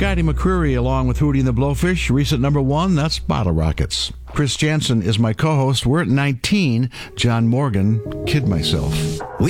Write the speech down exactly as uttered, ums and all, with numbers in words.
Scotty McCreery along with Hootie and the Blowfish. Recent number one, that's Bottle Rockets. Chris Jansen is my co-host. We're at nineteen. John Morgan, Kid Myself. We